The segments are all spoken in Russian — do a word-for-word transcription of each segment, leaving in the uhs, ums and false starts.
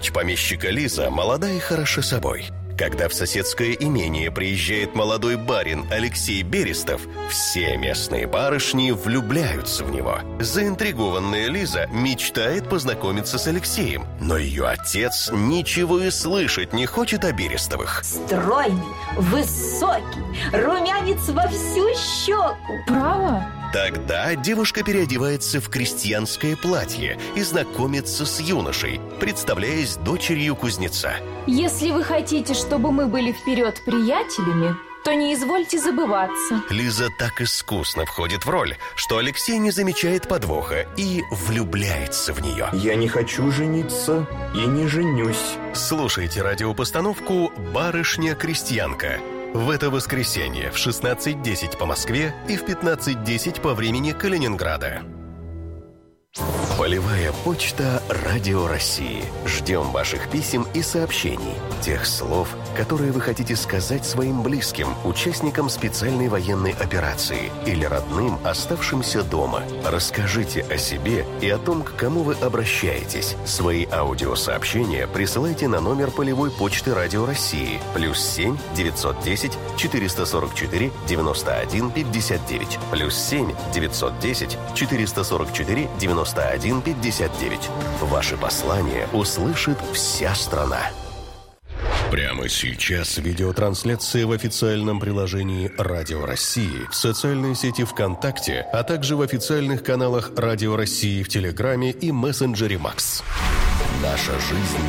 Дочь помещика Лиза молода и хороша собой. Когда в соседское имение приезжает молодой барин Алексей Берестов, все местные барышни влюбляются в него. Заинтригованная Лиза мечтает познакомиться с Алексеем, но ее отец ничего и слышать не хочет о Берестовых. Стройный, высокий, румянец во всю щеку. Право? Тогда девушка переодевается в крестьянское платье и знакомится с юношей, представляясь дочерью кузнеца. Если вы хотите, чтобы мы были вперед приятелями, то не извольте забываться. Лиза так искусно входит в роль, что Алексей не замечает подвоха и влюбляется в нее. Я не хочу жениться и не женюсь. Слушайте радиопостановку «Барышня-крестьянка». В это воскресенье в шестнадцать десять по Москве и в пятнадцать десять по времени Калининграда. Полевая почта Радио России. Ждем ваших писем и сообщений. Тех слов, которые вы хотите сказать своим близким, участникам специальной военной операции или родным, оставшимся дома. Расскажите о себе и о том, к кому вы обращаетесь. Свои аудиосообщения присылайте на номер полевой почты Радио России плюс семь девятьсот десять четыреста сорок четыре девяносто один пятьдесят девять плюс семь девятьсот десять четыреста сорок четыре девяносто один пятьдесят девять. Ваши послания услышит вся страна. Прямо сейчас видеотрансляция в официальном приложении Радио России, в социальной сети ВКонтакте, а также в официальных каналах Радио России в Телеграме и мессенджере Макс. Наша жизнь.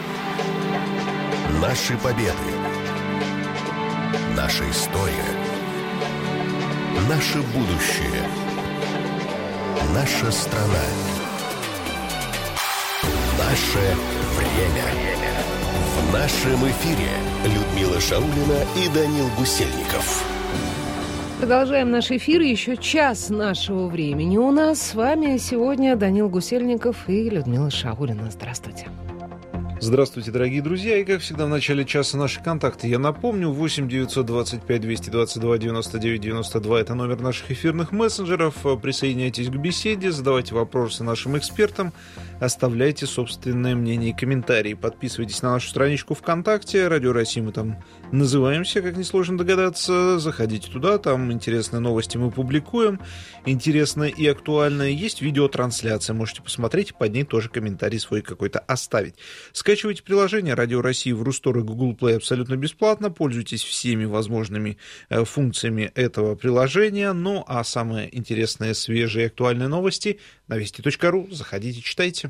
Наши победы. Наша история. Наше будущее. Наша страна. Наше время. В нашем эфире Людмила Шаулина и Данил Гусельников. Продолжаем наш эфир. Еще час нашего времени у нас. С вами сегодня Данил Гусельников и Людмила Шаулина. Здравствуйте. Здравствуйте, дорогие друзья. И, как всегда, в начале часа наши контакты. Я напомню, восемь девятьсот двадцать пять двести двадцать два девяносто девять девяносто два это номер наших эфирных мессенджеров. Присоединяйтесь к беседе, задавайте вопросы нашим экспертам, оставляйте собственное мнение и комментарии. Подписывайтесь на нашу страничку ВКонтакте. Радио России мы там называемся, как несложно догадаться. Заходите туда, там интересные новости мы публикуем. Интересное и актуальное. Есть видеотрансляция, можете посмотреть и под ней тоже комментарий свой какой-то оставить. Скачивайте приложение Радио России в Рустор и Google Play абсолютно бесплатно. Пользуйтесь всеми возможными э, функциями этого приложения. Ну, а самые интересные, свежие и актуальные новости на вести точка ру. Заходите, читайте.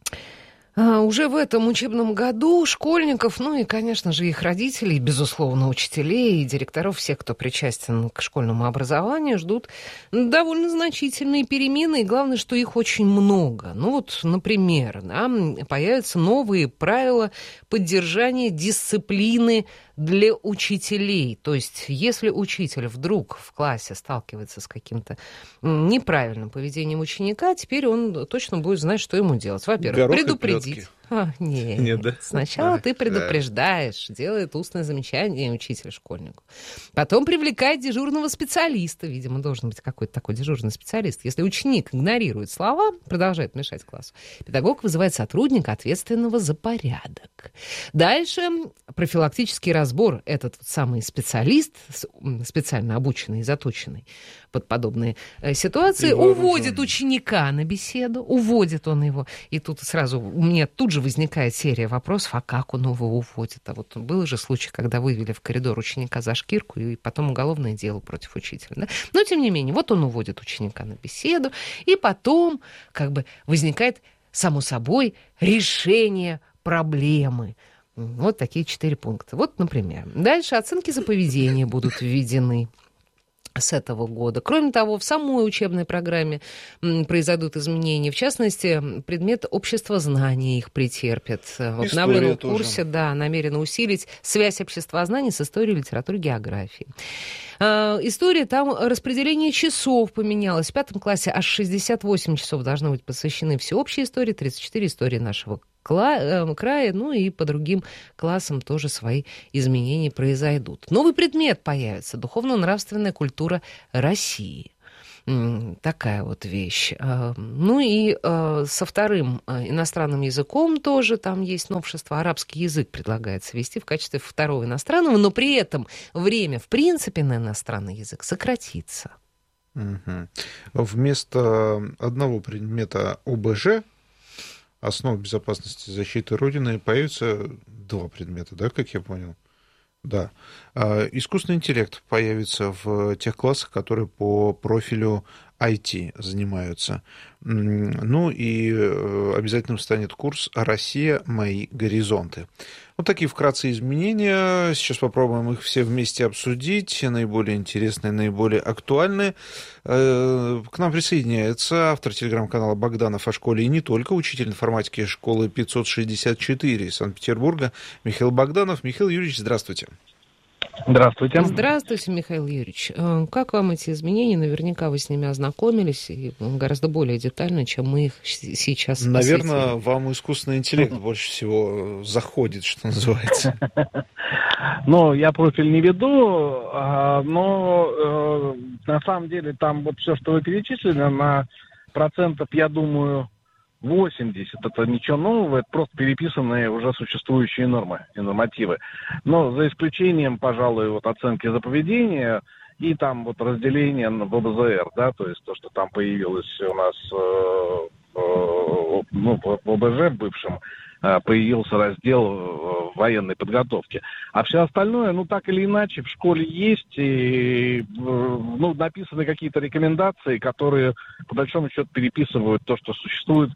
А, уже в этом учебном году школьников, ну и, конечно же, их родителей, безусловно, учителей и директоров, всех, кто причастен к школьному образованию, ждут довольно значительные перемены, и главное, что их очень много. Ну вот, например, да, появятся новые правила поддержания дисциплины для учителей. То есть, если учитель вдруг в классе сталкивается с каким-то неправильным поведением ученика, теперь он точно будет знать, что ему делать. Во-первых, предупредить. А, нет, нет, да? Сначала а, ты предупреждаешь, да. Делает устное замечание учитель школьнику. Потом привлекает дежурного специалиста. Видимо, должен быть какой-то такой дежурный специалист. Если ученик игнорирует слова, продолжает мешать классу, педагог вызывает сотрудника, ответственного за порядок. Дальше профилактический разбор. Этот вот самый специалист, специально обученный и заточенный под подобные ситуации, уводит ученика на беседу, уводит он его. И тут сразу у меня тут же возникает серия вопросов, а как он его уводит? А вот был же случай, когда вывели в коридор ученика за шкирку, и потом уголовное дело против учителя. Да? Но, тем не менее, вот он уводит ученика на беседу, и потом как бы возникает, само собой, решение проблемы. Вот такие четыре пункта. Вот, например. Дальше оценки за поведение будут введены с этого года. Кроме того, в самой учебной программе произойдут изменения. В частности, предмет обществознания их претерпит. Вот на обычном курсе, да, намерены усилить связь обществознания с историей, литературой, географией. История, там распределение часов поменялось. В пятом классе аж шестьдесят восемь часов должны быть посвящены всеобщей истории, тридцать четыре истории нашего края, ну и по другим классам тоже свои изменения произойдут. Новый предмет появится — духовно-нравственная культура России. Такая вот вещь. Ну и со вторым иностранным языком тоже там есть новшество. Арабский язык предлагается ввести в качестве второго иностранного, но при этом время, в принципе, на иностранный язык сократится. Угу. Вместо одного предмета О Б Ж, основ безопасности и защиты Родины, появится два предмета, да, как я понял? Да. Искусственный интеллект появится в тех классах, которые по профилю ай ти занимаются. Ну и обязательно станет курс «Россия. Мои горизонты». Вот такие вкратце изменения. Сейчас попробуем их все вместе обсудить. Наиболее интересные, наиболее актуальные. К нам присоединяется автор телеграм-канала «Богданов о школе» и не только, учитель информатики школы пятьсот шестьдесят четыре из Санкт-Петербурга Михаил Богданов. Михаил Юрьевич, здравствуйте. Здравствуйте. Здравствуйте, Михаил Юрьевич. Как вам эти изменения? Наверняка вы с ними ознакомились и гораздо более детально, чем мы их сейчас Наверное, осветили. Вам искусственный интеллект больше всего заходит, что называется. Ну, я профиль не веду, но на самом деле там вот все, что вы перечислили, на процентов, я думаю, восемьдесят, это ничего нового, это просто переписанные уже существующие нормы и нормативы. Но за исключением, пожалуй, вот оценки за поведение и там вот разделение в О Б З Р, да, то есть то, что там появилось у нас, э, э, ну, в О Б Ж в бывшем, э, появился раздел э, военной подготовки. А все остальное, ну, так или иначе, в школе есть, и, э, ну, написаны какие-то рекомендации, которые, по большому счету, переписывают то, что существует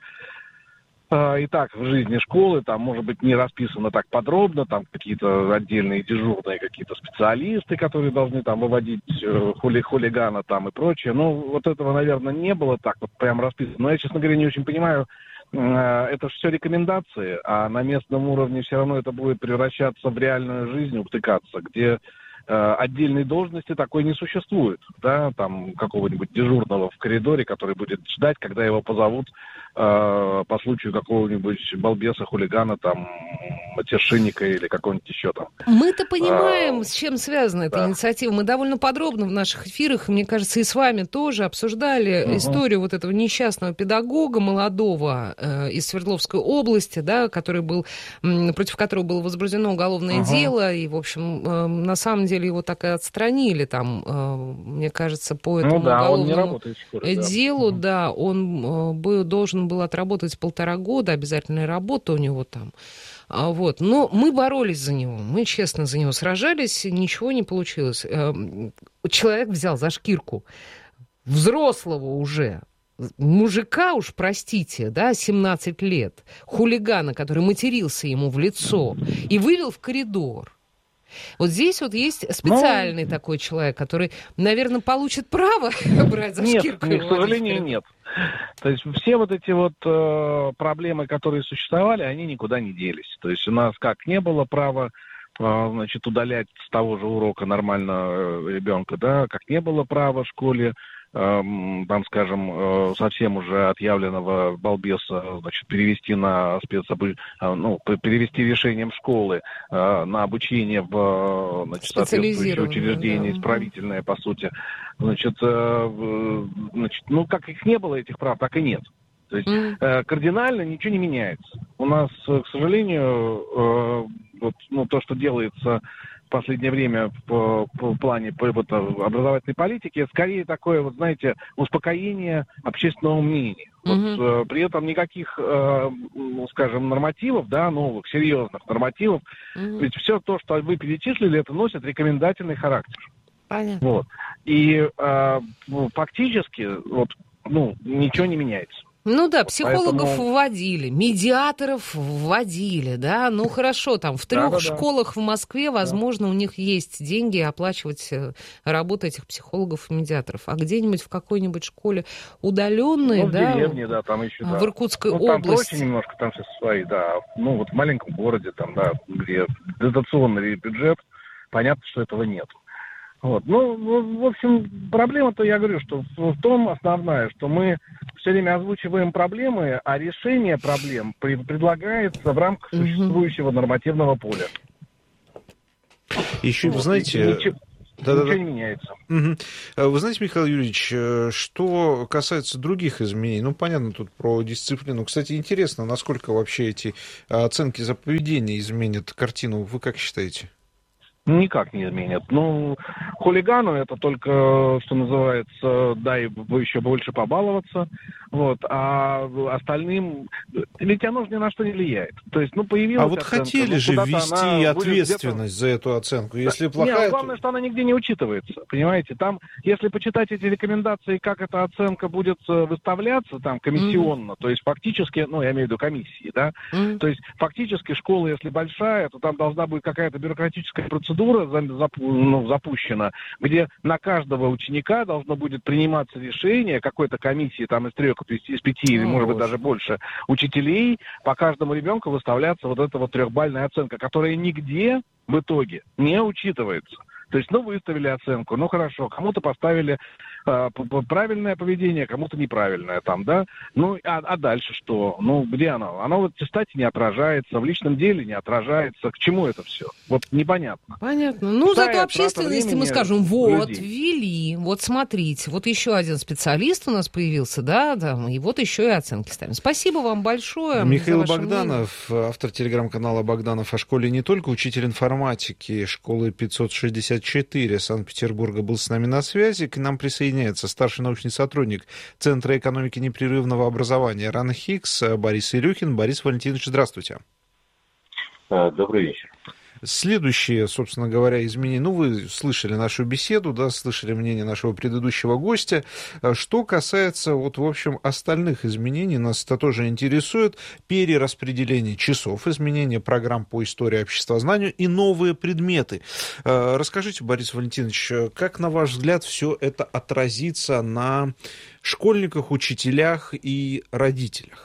и так в жизни школы, там, может быть, не расписано так подробно, там какие-то отдельные дежурные какие-то специалисты, которые должны там выводить э, хули хулигана там и прочее. Ну, вот этого, наверное, не было так вот прям расписано. Но я, честно говоря, не очень понимаю, э, это же все рекомендации, а на местном уровне все равно это будет превращаться в реальную жизнь, утыкаться, где э, отдельной должности такой не существует, да, там какого-нибудь дежурного в коридоре, который будет ждать, когда его позовут по случаю какого-нибудь балбеса, хулигана, там, матершинника или какого-нибудь еще там. Мы-то понимаем, а, с чем связана эта да. инициатива. Мы довольно подробно в наших эфирах, мне кажется, и с вами тоже обсуждали угу. историю вот этого несчастного педагога молодого э, из Свердловской области, да, который был, против которого было возбуждено уголовное угу. дело, и, в общем, э, на самом деле его так и отстранили там, э, мне кажется, по этому ну, да, уголовному он не работает в школе, делу, да, да, он э, был, должен был отработать полтора года, обязательная работа у него там. А вот. Но мы боролись за него, мы честно за него сражались, ничего не получилось. Человек взял за шкирку взрослого уже, мужика уж, простите, да, семнадцать лет, хулигана, который матерился ему в лицо, и вывел в коридор. Вот здесь вот есть специальный Но... такой человек, который, наверное, получит право брать за нет, шкирку. Нет, к сожалению, нет. То есть все вот эти вот э, проблемы, которые существовали, они никуда не делись. То есть у нас как не было права, э, значит, удалять с того же урока нормально э, ребенка, да, как не было права в школе, там, скажем, совсем уже отъявленного балбеса, значит, перевести на спецобу... ну, перевести решением школы на обучение в, значит, соответствующее учреждение, да. исправительное, по сути. Значит, значит, ну, как их не было, этих прав, так и нет. То есть mm. кардинально ничего не меняется. У нас, к сожалению, вот, ну, то, что делается в последнее время в, в плане вот, образовательной политики, скорее такое, вот знаете, успокоение общественного мнения. Mm-hmm. Вот, при этом никаких, ну, скажем, нормативов, да, новых, серьезных нормативов, mm-hmm. ведь все то, что вы перечислили, это носит рекомендательный характер. Понятно. Вот. И ну, фактически вот, ну, ничего не меняется. Ну да, психологов Поэтому... вводили, медиаторов вводили, да, ну хорошо, там в трех да, да, школах да. в Москве, возможно, да. у них есть деньги оплачивать работу этих психологов и медиаторов, а где-нибудь в какой-нибудь школе удаленной, ну, да, в деревне, да, там еще, да. в Иркутской ну, там области. проще немножко, там все свои, да, ну вот в маленьком городе, там, да, где дотационный бюджет, понятно, что этого нет. Вот. Ну, в общем, проблема-то, я говорю, что в том основная, что мы все время озвучиваем проблемы, а решение проблем предлагается в рамках существующего нормативного поля. Еще, вы знаете... Да-да-да. Ничего не меняется. Угу. Вы знаете, Михаил Юрьевич, что касается других изменений, ну, понятно, тут про дисциплину. Кстати, интересно, насколько вообще эти оценки за поведение изменят картину. Вы как считаете? Никак не изменят. Ну, хулигану это только, что называется, дай еще больше побаловаться. Вот. А остальным... Ведь оно же ни на что не влияет. То есть, ну, появилась А вот оценка, хотели ну, же ввести ответственность за эту оценку. Если плохая... Нет, главное, что она нигде не учитывается. Понимаете? Там, если почитать эти рекомендации, как эта оценка будет выставляться, там, комиссионно, mm-hmm. то есть фактически, ну, я имею в виду комиссии, да, mm-hmm. то есть фактически школа, если большая, то там должна быть какая-то бюрократическая процедура ну, запущена, где на каждого ученика должно будет приниматься решение какой-то комиссии, там, из трех, из пяти, или, может быть, даже больше учителей, по каждому ребенку выставляться вот эта вот трехбальная оценка, которая нигде в итоге не учитывается. То есть, ну, выставили оценку, ну, хорошо, кому-то поставили э, правильное поведение, кому-то неправильное там, да? Ну, а, а дальше что? Ну, где оно? Оно в аттестате не отражается, в личном деле не отражается. К чему это все? Вот непонятно. Понятно. Ну, Пустая зато общественности мы скажем, вот, людей. Ввели, вот смотрите, вот еще один специалист у нас появился, да, да, и вот еще и оценки ставим. Спасибо вам большое. Михаил Богданов, мнение. Автор телеграм-канала «Богданов о школе не только», учитель информатики школы пятьсот шестьдесят четыре Санкт-Петербурга был с нами на связи. К нам присоединяется старший научный сотрудник Центра экономики непрерывного образования РАНХИКС Борис Илюхин. Борис Валентинович, здравствуйте. Добрый вечер. Следующие, собственно говоря, изменения. Ну, вы слышали нашу беседу, да, слышали мнение нашего предыдущего гостя. Что касается, вот, в общем, остальных изменений, нас это тоже интересует. Перераспределение часов, изменение программ по истории обществознанию и новые предметы. Расскажите, Борис Валентинович, как, на ваш взгляд, все это отразится на школьниках, учителях и родителях?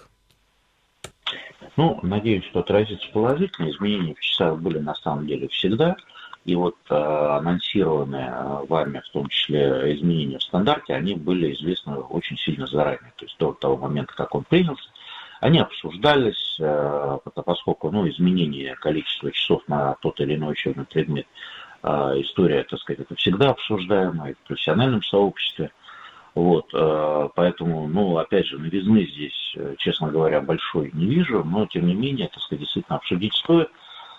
Ну, надеюсь, что отразится положительно. Изменения в часах были на самом деле всегда. И вот э, анонсированные э, вами, в том числе, изменения в стандарте, они были известны очень сильно заранее. То есть до того момента, как он принялся, они обсуждались, э, поскольку ну, изменение количества часов на тот или иной учебный предмет, э, история, так сказать, это всегда обсуждаемо и в профессиональном сообществе. Вот, поэтому, ну, опять же, новизны здесь, честно говоря, большой не вижу, но, тем не менее, так сказать, действительно обсудить стоит,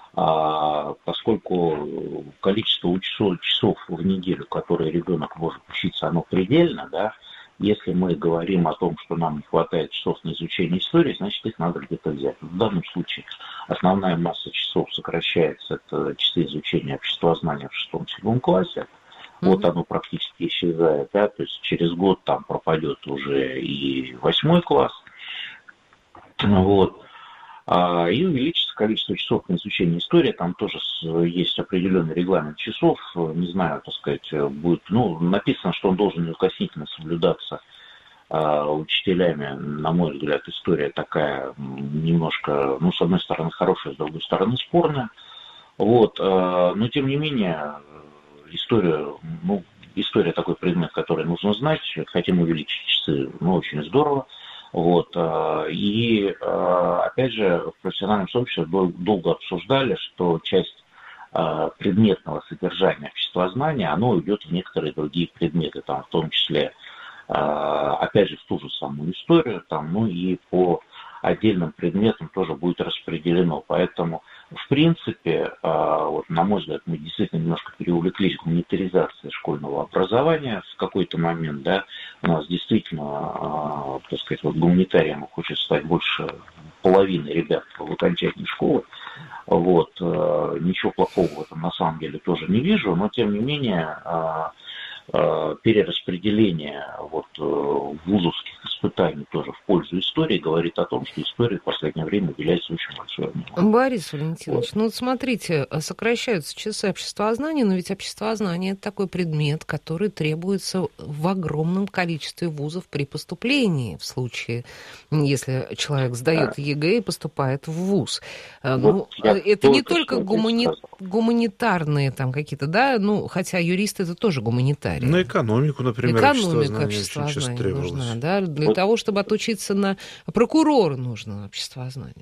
поскольку количество часов, часов в неделю, которые ребенок может учиться, оно предельно, да, если мы говорим о том, что нам не хватает часов на изучение истории, значит, их надо где-то взять. В данном случае основная масса часов сокращается, это часы изучения обществознания в шестом-седьмом классе. Вот оно практически исчезает, да, то есть через год там пропадет уже и восьмой класс, вот, а, и увеличится количество часов на изучение истории, там тоже есть определенный регламент часов, не знаю, так сказать, будет, ну, написано, что он должен неукоснительно соблюдаться а, учителями, на мой взгляд, история такая немножко, ну, с одной стороны хорошая, с другой стороны спорная, вот, а, но тем не менее, История, ну, история такой предмет, который нужно знать. Хотим увеличить часы, ну, очень здорово. Вот. И, опять же, в профессиональном сообществе долго обсуждали, что часть предметного содержания обществознания, оно уйдет в некоторые другие предметы, там, в том числе, опять же, в ту же самую историю, там, ну, и по отдельным предметам тоже будет распределено. Поэтому, в принципе, вот, на мой взгляд, мы действительно немножко переувлеклись гуманитаризацией школьного образования в какой-то момент, да, у нас действительно, так сказать, вот гуманитарием хочет стать больше половины ребят в окончании школы. Вот, ничего плохого в этом на самом деле тоже не вижу, но тем не менее перераспределение вот, вузовских испытаний тоже в пользу истории говорит о том, что истории в последнее время уделяется очень большое внимание. Борис Валентинович, вот. ну вот смотрите, сокращаются часы обществознания, но ведь обществознание – это такой предмет, который требуется в огромном количестве вузов при поступлении, в случае, если человек сдает да. ЕГЭ и поступает в вуз. Вот ну, это не только гумани... гуманитарные там какие-то, да, ну, хотя юристы – это тоже гуманитарии. На экономику, например, Экономика обществознания нужна, да? Для вот. того, чтобы отучиться на прокурора, нужно обществознание.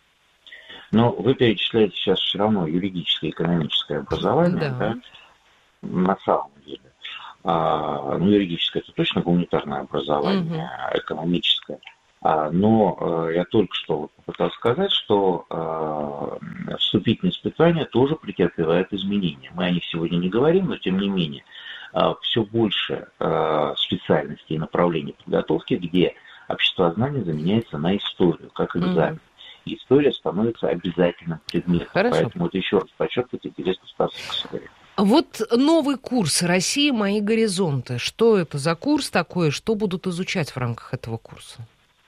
Но вы перечисляете сейчас все равно юридическое и экономическое образование, да? да? на самом деле. А, ну, юридическое это точно гуманитарное образование, mm-hmm. экономическое. А, но а, я только что попытался сказать, что а, вступительные испытания тоже претерпевают изменения. Мы о них сегодня не говорим, но тем не менее а, все больше а, специальностей и направлений подготовки, где обществознание заменяется на историю, как экзамен. Mm-hmm. История становится обязательным предметом. Хорошо. Поэтому это еще раз подчеркивает интерес государства к истории. Вот новый курс «Россия. Мои горизонты». Что это за курс такой? Что будут изучать в рамках этого курса?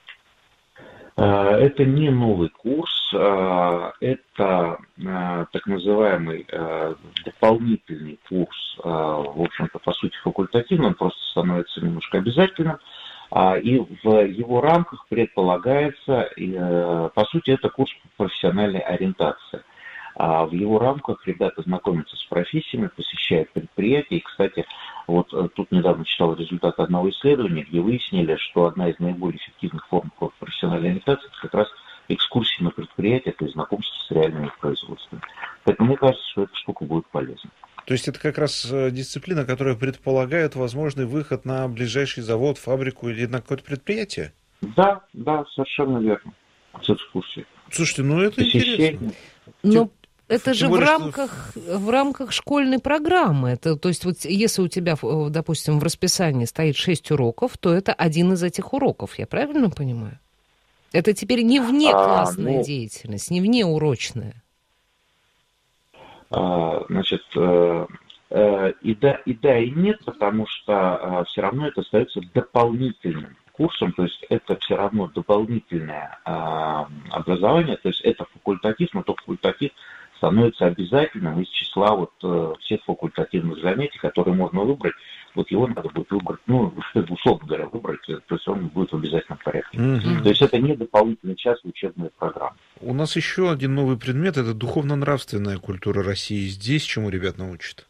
Это не новый курс, это так называемый дополнительный курс, в общем-то, по сути, факультативный, он просто становится немножко обязательным. И в его рамках предполагается, по сути, это курс профессиональной ориентации. А в его рамках ребята знакомятся с профессиями, посещают предприятия. И, кстати, вот тут недавно читал результаты одного исследования, где выяснили, что одна из наиболее эффективных форм профессиональной ориентации – это как раз экскурсии на предприятиях и знакомство с реальными производствами. Поэтому мне кажется, что эта штука будет полезна. То есть это как раз дисциплина, которая предполагает возможный выход на ближайший завод, фабрику или на какое-то предприятие? Да, да, совершенно верно. С экскурсией. Слушайте, ну это интересно. Но это же более, в рамках, что... в рамках школьной программы. Это, то есть вот если у тебя, допустим, в расписании стоит шесть уроков, то это один из этих уроков. Я правильно понимаю? Это теперь не внеклассная а, ну... деятельность, не внеурочная. А, значит, э, э, и, да, и да, и нет, потому что э, все равно это остается дополнительным курсом, то есть это все равно дополнительное э, образование, то есть это факультатив, но только факультатив становится обязательным из числа вот э, всех факультативных занятий, которые можно выбрать. Вот его надо будет выбрать, ну, условно говоря, выбрать, то есть он будет в обязательном порядке. Mm-hmm. То есть это не дополнительный час в учебной программе. У нас еще один новый предмет – это духовно-нравственная культура России. Здесь чему ребят научат?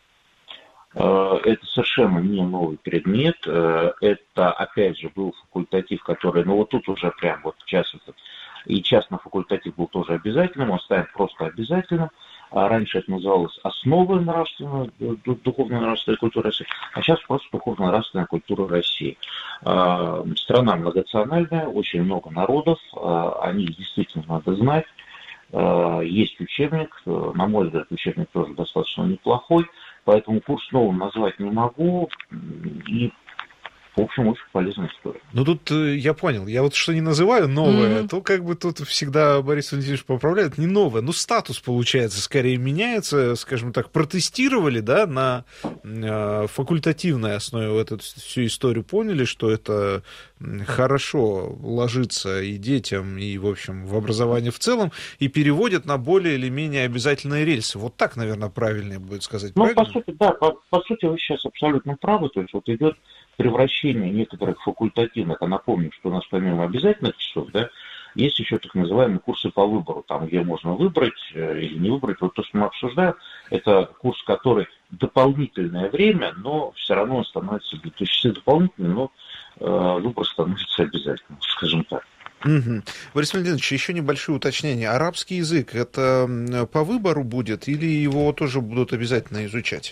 Это совершенно не новый предмет. Это, опять же, был факультатив, который, ну, вот тут уже прям вот час этот, и час на факультатив был тоже обязательным, он станет просто обязательным. А раньше это называлось «Основы нравственной, духовно-нравственной культуры России», а сейчас просто «Духовно-нравственная культура России». Страна многонациональная, очень много народов, о них действительно надо знать. Есть учебник, на мой взгляд, учебник тоже достаточно неплохой, поэтому курс новым назвать не могу, и в общем, очень полезная история. Ну, тут я понял. Я вот что не называю новое, mm-hmm. то как бы тут всегда Борис Валентинович поправляет. Не новое, но статус, получается, скорее меняется. Скажем так, протестировали, да, на э, факультативной основе вот эту всю историю, поняли, что это хорошо ложится и детям, и, в общем, в образование в целом, и переводят на более или менее обязательные рельсы. Вот так, наверное, правильнее будет сказать. Ну, правильно? по сути, да, по, по сути, вы сейчас абсолютно правы. То есть вот идет превращение некоторых факультативных, а напомню, что у нас помимо обязательных часов, да, есть еще так называемые курсы по выбору, там, где можно выбрать или не выбрать. Вот то, что мы обсуждаем, это курс, который дополнительное время, но все равно он становится, то есть все дополнительные, но э, выбор становится обязательным, скажем так. Угу. Борис Валентинович, еще небольшое уточнение. Арабский язык, это по выбору будет или его тоже будут обязательно изучать?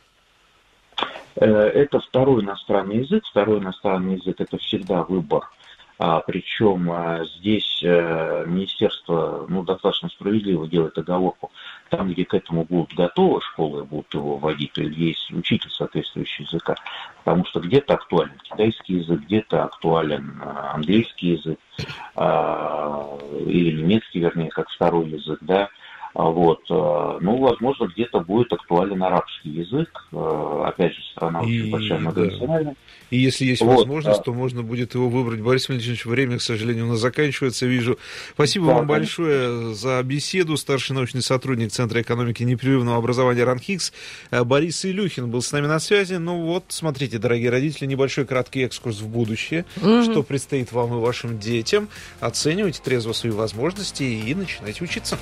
Это второй иностранный язык. Второй иностранный язык – это всегда выбор. А, причем а, здесь а, министерство ну, достаточно справедливо делает оговорку. Там, где к этому будут готовы, школы будут его вводить, то есть учитель соответствующего языка. Потому что где-то актуален китайский язык, где-то актуален а, английский язык, а, или немецкий, вернее, как второй язык, да. Вот. Ну, возможно, где-то будет актуален арабский язык. Опять же, страна и, очень большая, многонациональная. Да. И если есть вот, возможность, да. то можно будет его выбрать. Борис Валентинович, время, к сожалению, у нас заканчивается, вижу. Спасибо да, вам конечно. большое за беседу. Старший научный сотрудник Центра экономики непрерывного образования РАНХИКС Борис Илюхин был с нами на связи. Ну вот, смотрите, дорогие родители, небольшой краткий экскурс в будущее. Mm-hmm. Что предстоит вам и вашим детям. Оценивайте трезво свои возможности и начинайте учиться.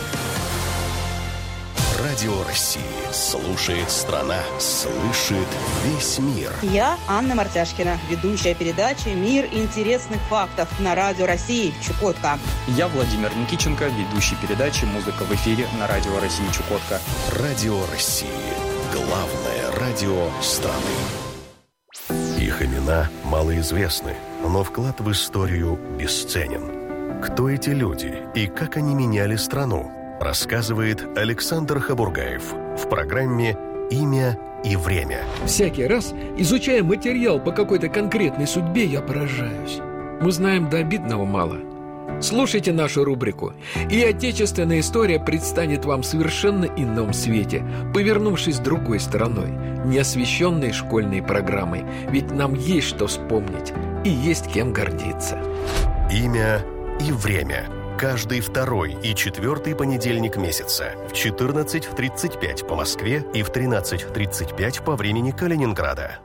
Радио России. Слушает страна. Слышит весь мир. Я Анна Мартяшкина, ведущая передачи «Мир интересных фактов» на Радио России Чукотка. Я Владимир Никитченко, ведущий передачи «Музыка в эфире» на Радио России Чукотка. Радио России. Главное радио страны. Их имена малоизвестны, но вклад в историю бесценен. Кто эти люди и как они меняли страну, рассказывает Александр Хабургаев в программе «Имя и время». Всякий раз, изучая материал по какой-то конкретной судьбе, я поражаюсь. Мы знаем до обидного мало. Слушайте нашу рубрику, и отечественная история предстанет вам в совершенно ином свете, повернувшись другой стороной, не освещенной школьной программой. Ведь нам есть что вспомнить и есть кем гордиться. «Имя и время». Каждый второй и четвертый понедельник месяца в четырнадцать тридцать пять по Москве и в тринадцать тридцать пять по времени Калининграда.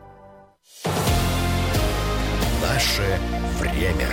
Наше время.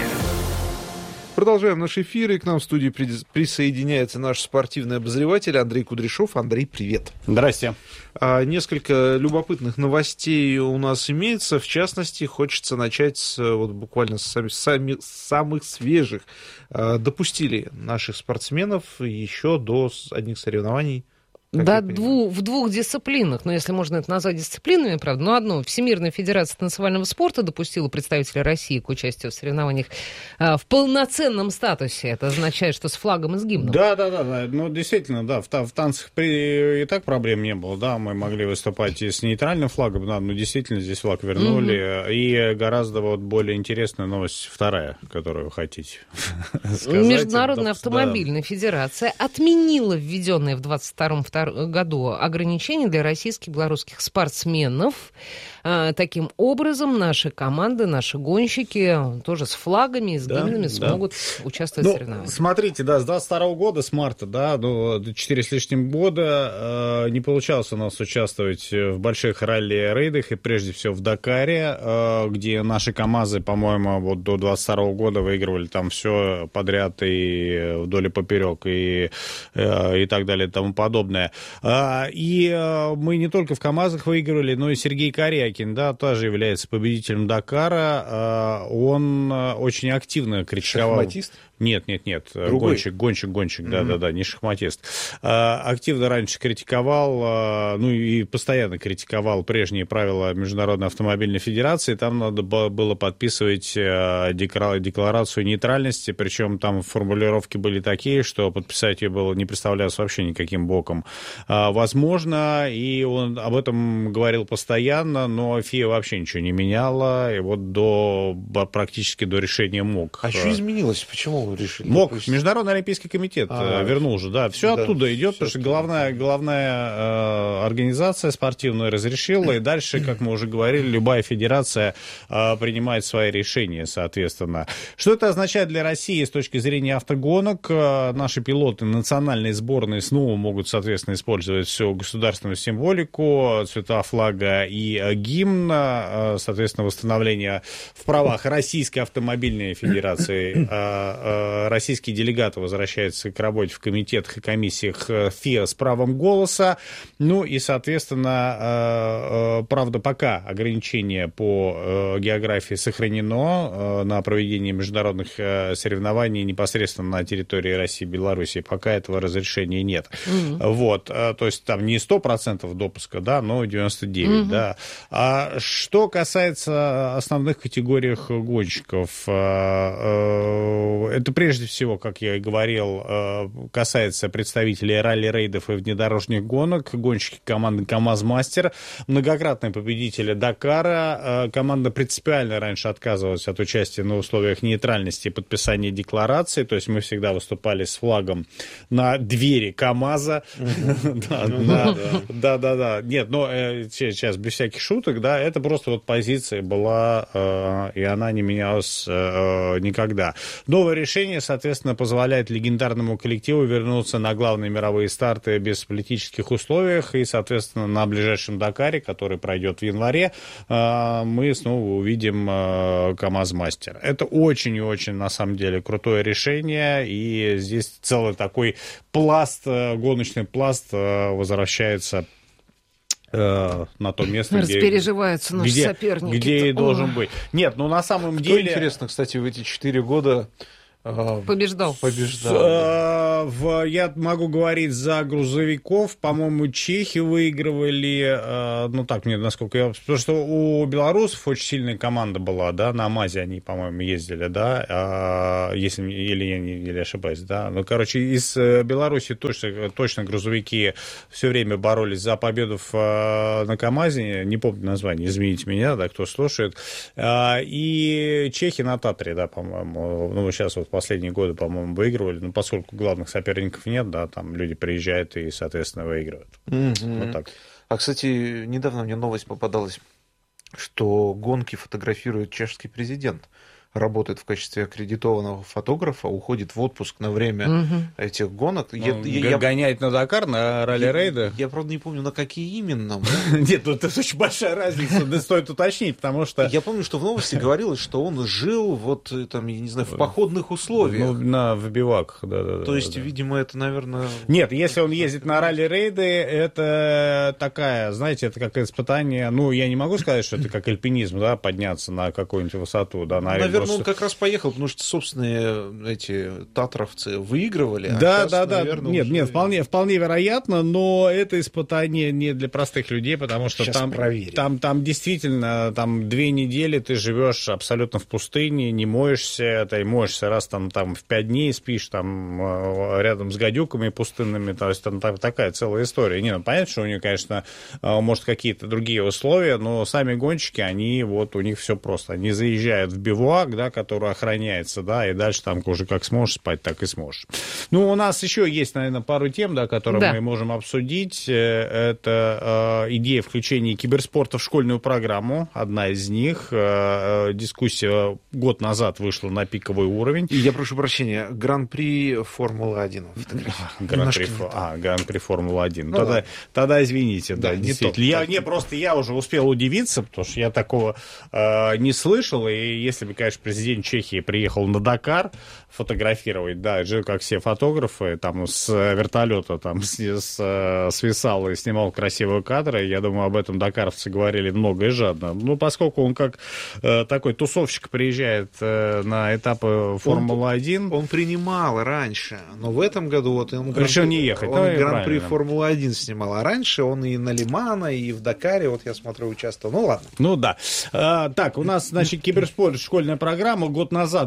Продолжаем наш эфир, и к нам в студии присоединяется наш спортивный обозреватель Андрей Кудряшов. Андрей, привет. Здрасте. А, несколько любопытных новостей у нас имеется. В частности, хочется начать с, вот, буквально с сами, сами, самых свежих. А, допустили наших спортсменов еще до одних соревнований. Да, дву, в двух дисциплинах, ну, если можно это назвать дисциплинами, правда, но одно. Всемирная федерация танцевального спорта допустила представителя России к участию в соревнованиях а, в полноценном статусе. Это означает, что с флагом и с гимном. Да, да, да, да. Ну, действительно, да, в, в танцах при, и так проблем не было, да, мы могли выступать и с нейтральным флагом, да, но действительно здесь флаг вернули. Угу. И гораздо вот более интересная новость вторая, которую вы хотите сказать. Международная автомобильная федерация отменила введенные в двадцать втором году ограничения для российских и белорусских спортсменов. Таким образом, наши команды, наши гонщики тоже с флагами и с гимнами да, смогут да. участвовать ну, в соревнованиях. Смотрите, да, с двадцать второго года, с марта, да, ну, четыре с лишним года э, не получалось у нас участвовать в больших ралли-рейдах и прежде всего в Дакаре, э, где наши КамАЗы, по-моему, вот до двадцать второго года выигрывали там все подряд и вдоль и поперек и, э, и так далее и тому подобное. Э, и э, мы не только в КамАЗах выигрывали, но и Сергей Корякин, да, тоже является победителем Дакара. Он очень активно критиковал... Шахматист? Нет, нет, нет, Другой? гонщик, гонщик, гонщик, Mm-hmm. да-да-да, не шахматист. Активно раньше критиковал, ну и постоянно критиковал прежние правила Международной автомобильной федерации. Там надо было подписывать декларацию нейтральности, причем там формулировки были такие, что подписать ее было не представлялось вообще никаким боком возможно, и он об этом говорил постоянно, но ФИА вообще ничего не меняла, и вот до, практически до решения МОК. А что изменилось? Почему вы решили? МОК, Международный олимпийский комитет а, вернул же, да, все да, оттуда идет, потому что главная, главная э, организация спортивная разрешила, и дальше, как мы уже говорили, любая федерация э, принимает свои решения, соответственно. Что это означает для России с точки зрения автогонок? Э, наши пилоты, национальные сборные снова могут, соответственно, использовать всю государственную символику, цвета флага и э, гимн, э, соответственно, восстановление в правах Российской автомобильной федерации. Э, российские делегаты возвращаются к работе в комитетах и комиссиях ФИА с правом голоса. Ну и, соответственно, правда, пока ограничение по географии сохранено на проведение международных соревнований непосредственно на территории России и Беларуси. Пока этого разрешения нет. Mm-hmm. Вот. То есть там не сто процентов допуска, да, но девяносто девять процентов. Mm-hmm. Да. А что касается основных категорий гонщиков, это прежде всего, как я и говорил, касается представителей ралли-рейдов и внедорожных гонок, гонщики команды КамАЗ-Мастер, многократные победители Дакара. Команда принципиально раньше отказывалась от участия на условиях нейтральности и подписания декларации, то есть мы всегда выступали с флагом на двери КамАЗа. Да-да-да. Нет, но сейчас без всяких шуток, да, это просто вот позиция была, и она не менялась никогда. Новое решение, соответственно, позволяет легендарному коллективу вернуться на главные мировые старты без политических условиях, и, соответственно, на ближайшем Дакаре, который пройдет в январе, мы снова увидим КамАЗ-Мастер. Это очень и очень, на самом деле, крутое решение, и здесь целый такой пласт, гоночный пласт возвращается на то место, где, распереживаются наши где, соперники. Где и должен быть. Нет, ну на самом Кто, деле... интересно, кстати, в эти четыре года Побеждал. Побеждал. В, я могу говорить за грузовиков. По-моему, чехи выигрывали. Ну, так, мне, насколько я... Потому что у белорусов очень сильная команда была, да, на МАЗе они, по-моему, ездили, да, если или я не или ошибаюсь, да. Ну, короче, из Беларуси точно, точно грузовики все время боролись за победу в, на КамАЗе. Не помню название, извините меня, да, кто слушает. И чехи на Татре, да, по-моему. Ну, сейчас вот последние годы, по-моему, выигрывали, но поскольку главных соперников нет, да, там люди приезжают и, соответственно, выигрывают. Mm-hmm. Вот так. А, кстати, недавно мне новость попадалась, что гонки фотографирует чешский президент. Работает в качестве аккредитованного фотографа, уходит в отпуск на время угу. этих гонок. Ну, я, я, гоняет на Дакар, на ралли-рейды? Я, я, правда, не помню, на какие именно. Нет, ну это очень большая разница, стоит уточнить, потому что... Я помню, что в новости говорилось, что он жил вот там, я не знаю, в походных условиях. Ну, на, в биваках, да-да. То есть, видимо, это, наверное... Нет, если он ездит на ралли-рейды, это такая, знаете, это как испытание, ну, я не могу сказать, что это как альпинизм, да, подняться на какую-нибудь высоту, да, на наверное, он как раз поехал, потому что собственные эти татровцы выигрывали. Да, а сейчас, да, да. наверное, нет, уже... нет, вполне, вполне вероятно, но это испытание не для простых людей, потому что сейчас там, там, там действительно там две недели ты живешь абсолютно в пустыне, не моешься, ты моешься раз там, там в пять дней, спишь там рядом с гадюками пустынными, то есть там такая целая история. Не, ну понятно, что у них, конечно, может какие-то другие условия, но сами гонщики, они вот у них все просто, они заезжают в бивуак, да, который охраняется, да, и дальше там уже как сможешь спать, так и сможешь. Ну, у нас еще есть, наверное, пару тем, да, которые да. мы можем обсудить. Это э, идея включения киберспорта в школьную программу, одна из них. Э, дискуссия год назад вышла на пиковый уровень. И я прошу прощения, Гран-при Формулы-один. Гран-при, а, Гран-при Формулы-один. Ну, тогда, тогда извините, да, да действительно. Я, не, просто я уже успел удивиться, потому что я такого э, не слышал, и если бы, конечно, президент Чехии приехал на Дакар фотографировать, да, же как все фотографы, там с вертолета там с, с, свисал и снимал красивые кадры, я думаю, об этом дакаровцы говорили много и жадно. Ну, поскольку он как э, такой тусовщик приезжает э, на этапы Формулы-один. Он, он принимал раньше, но в этом году вот он решил не ехать. Он ну, Гран-при Формулы-один снимал, а раньше он и на Лимана, и в Дакаре, вот я смотрю, участвовал. Ну, ладно. Ну, да. А, так, у нас, значит, киберспорт, школьная программа. Год назад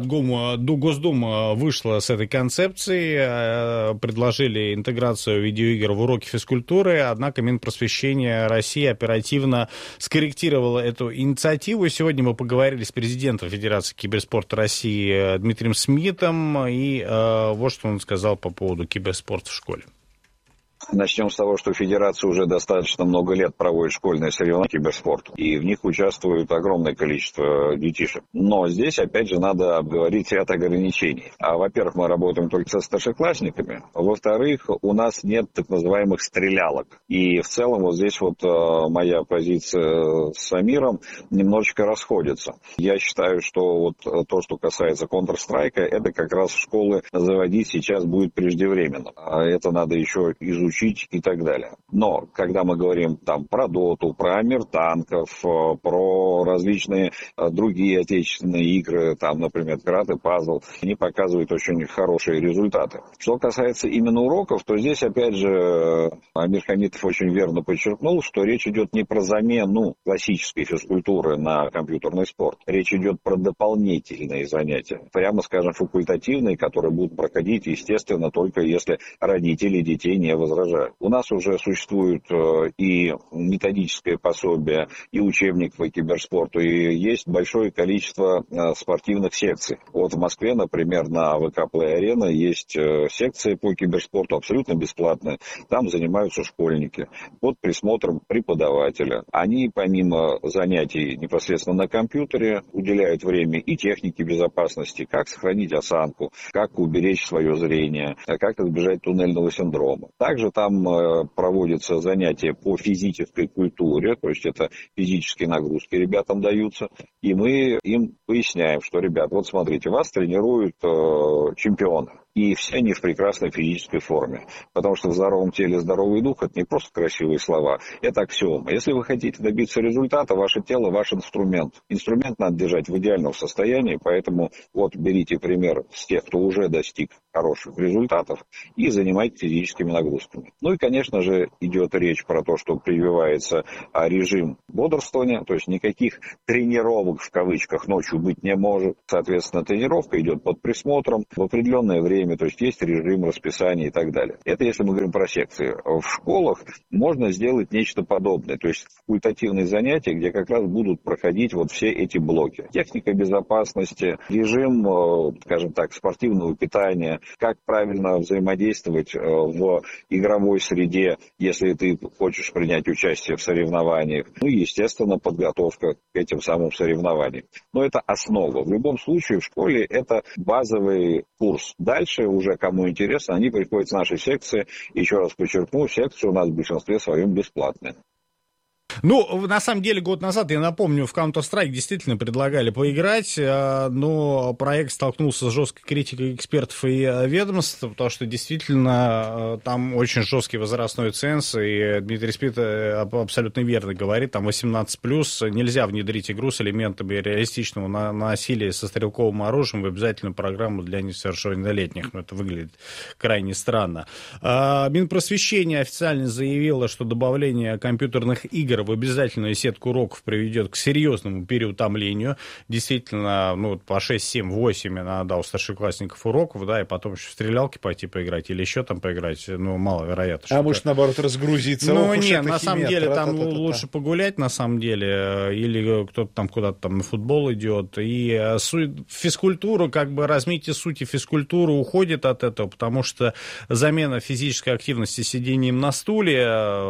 Госдума вышла с этой концепцией, предложили интеграцию видеоигр в уроки физкультуры, однако Минпросвещение России оперативно скорректировало эту инициативу. Сегодня мы поговорили с президентом Федерации киберспорта России Дмитрием Смитом, и э, вот что он сказал по поводу киберспорта в школе. Начнем с того, что Федерация уже достаточно много лет проводит школьные соревнования по киберспорту, и в них участвует огромное количество детишек. Но здесь, опять же, надо обговорить ряд ограничений. А, во-первых, мы работаем только со старшеклассниками. Во-вторых, у нас нет так называемых стрелялок. И в целом вот здесь вот э, моя позиция с Амиром немножечко расходится. Я считаю, что вот то, что касается Counter-Strike, это как раз в школы заводить сейчас будет преждевременно. Это надо еще изучить и так далее. Но, когда мы говорим там про доту, про мир танков, про различные другие отечественные игры, там, например, карате, пазл, они показывают очень хорошие результаты. Что касается именно уроков, то здесь, опять же, Амир Хамитов очень верно подчеркнул, что речь идет не про замену классической физкультуры на компьютерный спорт. Речь идет про дополнительные занятия, прямо скажем, факультативные, которые будут проходить, естественно, только если родители детей не возражают. У нас уже существует и методическое пособие, и учебник по киберспорту, и есть большое количество спортивных секций. Вот в Москве, например, на вэ ка Play Arena есть секции по киберспорту абсолютно бесплатные. Там занимаются школьники под присмотром преподавателя. Они, помимо занятий непосредственно на компьютере, уделяют время и технике безопасности, как сохранить осанку, как уберечь свое зрение, как избежать туннельного синдрома. Также там проводятся занятия по физической культуре, то есть это физические нагрузки ребятам даются, и мы им поясняем, что, ребят, вот смотрите, вас тренируют э, чемпионы. и все они в прекрасной физической форме. Потому что в здоровом теле здоровый дух – это не просто красивые слова, это аксиома. Если вы хотите добиться результата, ваше тело – ваш инструмент. Инструмент надо держать в идеальном состоянии, поэтому вот берите пример с тех, кто уже достиг хороших результатов, и занимайтесь физическими нагрузками. Ну и, конечно же, идет речь про то, что прививается режим бодрствования, то есть никаких тренировок в кавычках ночью быть не может. Соответственно, тренировка идет под присмотром в определенное время, то есть есть режим расписания и так далее. Это если мы говорим про секции. В школах можно сделать нечто подобное, то есть факультативные занятия, где как раз будут проходить вот все эти блоки. Техника безопасности, режим, скажем так, спортивного питания, как правильно взаимодействовать в игровой среде, если ты хочешь принять участие в соревнованиях. Ну и, естественно, подготовка к этим самым соревнованиям. Но это основа. В любом случае в школе это базовый курс. Дальше уже, кому интересно, они приходят в наши секции. Еще раз подчеркну, секции у нас в большинстве своем бесплатные. Ну, на самом деле, год назад, я напомню, в Counter-Strike действительно предлагали поиграть, но проект столкнулся с жесткой критикой экспертов и ведомств, потому что действительно там очень жесткий возрастной ценз, и Дмитрий Спит абсолютно верно говорит, там восемнадцать плюс, нельзя внедрить игру с элементами реалистичного насилия со стрелковым оружием в обязательную программу для несовершеннолетних. Но это выглядит крайне странно. Минпросвещение официально заявило, что добавление компьютерных игр в обязательную сетку уроков приведет к серьезному переутомлению. Действительно, ну, по шесть, семь, восемь иногда у старшеклассников уроков, да, и потом еще в стрелялки пойти поиграть или еще там поиграть, ну, маловероятно. А может, наоборот, разгрузиться? Ну, нет, на самом деле, там лучше погулять, на самом деле, или кто-то там куда-то там на футбол идет, и физкультура, как бы размытие сути физкультуры уходит от этого, потому что замена физической активности сидением на стуле,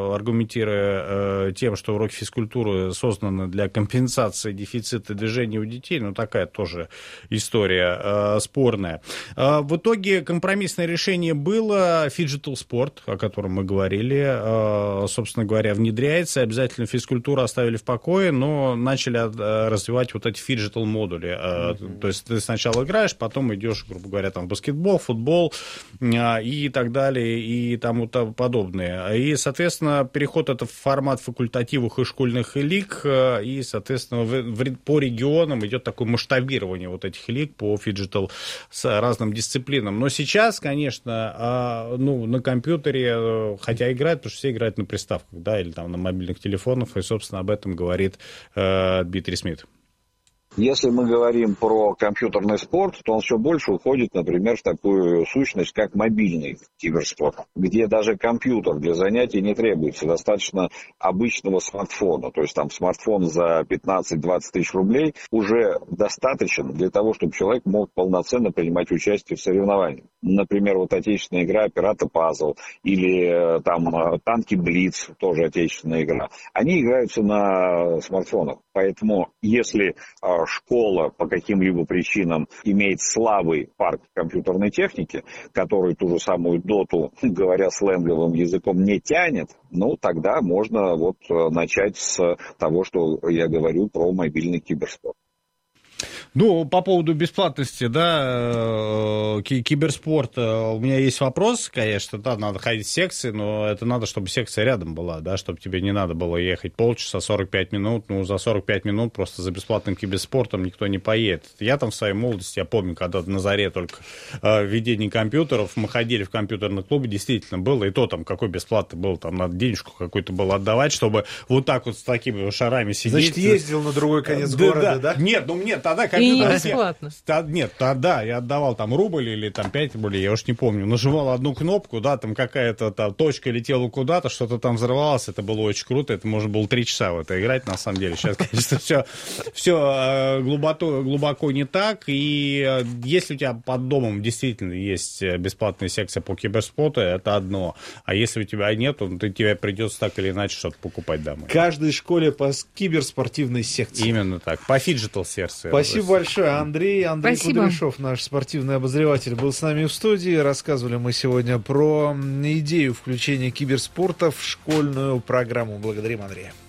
аргументируя тем, что уроки физкультуры созданы для компенсации дефицита движения у детей, ну, такая тоже история э, спорная. Э, в итоге компромиссное решение было фиджитал спорт, о котором мы говорили, э, собственно говоря, внедряется, обязательно физкультуру оставили в покое, но начали э, развивать вот эти фиджитал модули. Э, mm-hmm. То есть ты сначала играешь, потом идешь, грубо говоря, там, в баскетбол, футбол э, и так далее, и тому подобное. И, соответственно, переход это в формат факультативных и школьных лиг, и, соответственно, в, в, по регионам идет такое масштабирование вот этих лиг по фиджитал с разным дисциплинам. Но сейчас, конечно, ну, на компьютере, хотя играют, потому что все играют на приставках, да, или там на мобильных телефонах, и, собственно, об этом говорит э, Дмитрий Смит. Если мы говорим про компьютерный спорт, то он все больше уходит, например, в такую сущность, как мобильный киберспорт, где даже компьютер для занятий не требуется. Достаточно обычного смартфона. То есть там смартфон за пятнадцать-двадцать тысяч рублей уже достаточен для того, чтобы человек мог полноценно принимать участие в соревнованиях. Например, вот отечественная игра «Пираты Пазл» или там «Танки Блиц», тоже отечественная игра. Они играются на смартфонах. Поэтому если школа по каким-либо причинам имеет слабый парк компьютерной техники, который ту же самую доту, говоря сленговым языком, не тянет, ну, тогда можно вот начать с того, что я говорю про мобильный киберспорт. Ну, по поводу бесплатности, да, киберспорта, у меня есть вопрос, конечно, да, надо ходить в секции, но это надо, чтобы секция рядом была, да, чтобы тебе не надо было ехать полчаса, сорок пять минут, ну, за сорок пять минут просто за бесплатным киберспортом никто не поедет. Я там в своей молодости, я помню, когда на заре только э, введение компьютеров, мы ходили в компьютерный клуб, действительно было, и то там какой бесплатный был, там надо денежку какую-то было отдавать, чтобы вот так вот с такими шарами сидеть. Значит, ездил на другой конец да, города, да? да? Нет, ну мне тогда компьютер... И бесплатно. Нет, тогда я отдавал там рубль или там пять рублей, я уж не помню. Нажимал одну кнопку, да, там какая-то там точка летела куда-то, что-то там взорвалось, это было очень круто, это можно было три часа в это играть, на самом деле. Сейчас, конечно, все, все глубоко, глубоко не так, и если у тебя под домом действительно есть бесплатная секция по киберспорту, это одно, а если у тебя нет, то тебе придется так или иначе что-то покупать домой. В каждой школе по киберспортивной секции. Именно так, по фиджитал сервису. Спасибо большое, Андрей. Андрей Спасибо. Кудряшов, наш спортивный обозреватель, был с нами в студии. Рассказывали мы сегодня про идею включения киберспорта в школьную программу. Благодарим Андрея.